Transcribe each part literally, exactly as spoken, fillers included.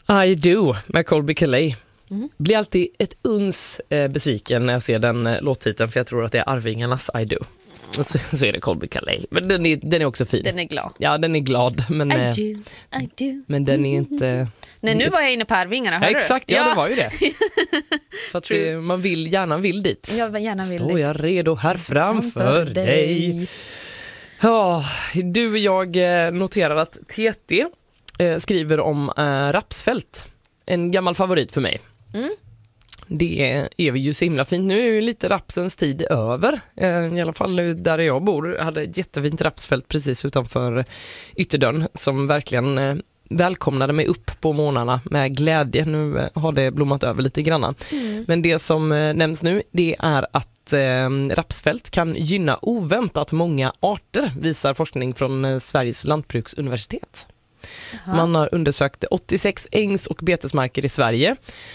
I Do med Colby Calais. Mm. Blir alltid ett uns eh, besviken när jag ser den eh, låttiteln, för jag tror att det är Arvingarnas I Do. Och så, så är det Colby Calais. Men den är, den är också fin. Den är glad. Ja, den är glad. Men, I eh, do, I do. men den är inte... Nej, nu var jag inne på Arvingarna, hör ja, du? exakt, ja, ja, det var ju det. För att det, man vill gärna vill dit. Jag gärna vill Står dit. jag redo här framför dig. Ja, du och jag noterar att T T eh, skriver om eh, rapsfält. En gammal favorit för mig. Mm. Det är ju så himla fint. Nu är ju lite rapsens tid över. Eh, I alla fall där jag bor. Jag hade ett jättefint rapsfält precis utanför ytterdörren som verkligen eh, välkomnade mig upp på morgnarna med glädje. Nu eh, har det blommat över lite grann. Mm. Men det som eh, nämns nu, det är att eh, rapsfält kan gynna oväntat många arter, visar forskning från eh, Sveriges lantbruksuniversitet. Aha. Man har undersökt åttiosex ängs- och betesmarker i Sverige.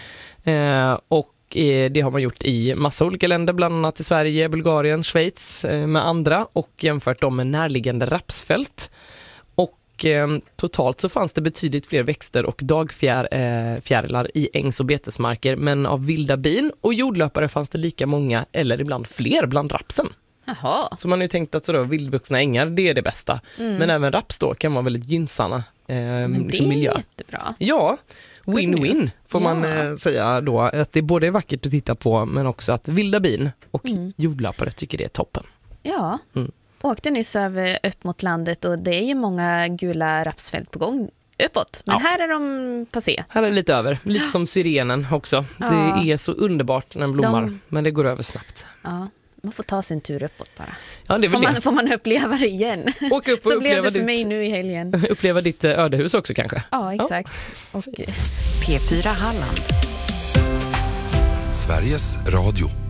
Eh, och eh, det har man gjort i massa olika länder, bland annat i Sverige, Bulgarien, Schweiz eh, med andra, och jämfört dem med närliggande rapsfält. Och eh, totalt så fanns det betydligt fler växter och dagfjärilar eh, i ängs- och betesmarker, men av vilda bin och jordlöpare fanns det lika många eller ibland fler bland rapsen. Jaha. Så man har ju tänkt att så då, vildvuxna ängar, det är det bästa. Mm. Men även raps då kan vara väldigt gynnsamma eh, men det liksom miljö. är jättebra. Ja, win-win får ja. man eh, säga då. Att det både är vackert att titta på, men också att vilda bin och mm. jordlöpare tycker det är toppen. Ja, mm. åkte nyss över upp mot landet och det är ju många gula rapsfält på gång uppåt. Men ja. Här är de passé. Här är det lite över. Lite som syrenen också. Ja. Det är så underbart när den blommar, de... men det går över snabbt. Ja. Man får ta sin tur uppåt bara. Ja, det är väl får, det. Man, får man uppleva det igen. Åka upp och så blev det för ditt, mig nu i helgen. Uppleva ditt ödehus också kanske. Ja, exakt. Ja. Och... P fyra Halland. Sveriges Radio.